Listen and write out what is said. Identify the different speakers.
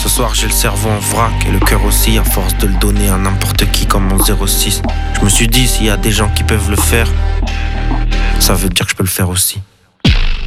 Speaker 1: Ce soir j'ai le cerveau en vrac et le cœur aussi, à force de le donner à n'importe qui comme mon 06. Je me suis dit, s'il y a des gens qui peuvent le faire, ça veut dire que je peux le faire aussi.